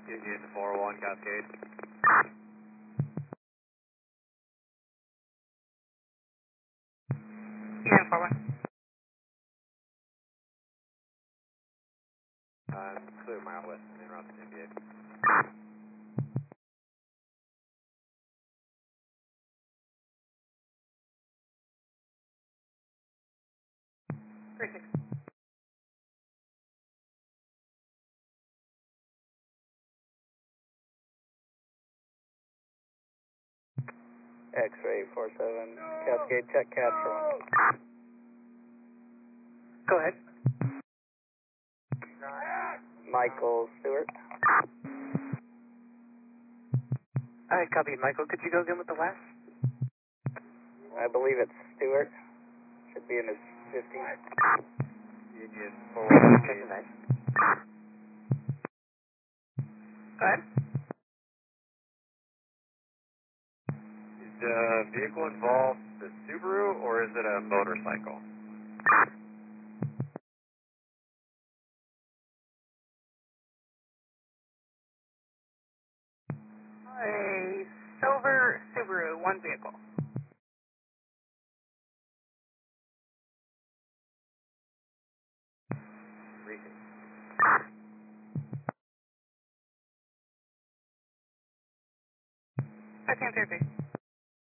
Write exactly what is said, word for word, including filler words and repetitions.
Union four one Cascade. Union four one. Um, clear mile west and route to N B A. three six. X-ray four seven, Cascade, check Cats for one. Go ahead. Michael Stewart. Alright, copy. Michael, could you go again with the last? I believe it's Stewart. Should be in his fifties. Union four one Check the Cascade. nice. Go ahead. Is the vehicle involved the Subaru or is it a motorcycle? A silver Subaru, one vehicle. Recent. fifteen fifty.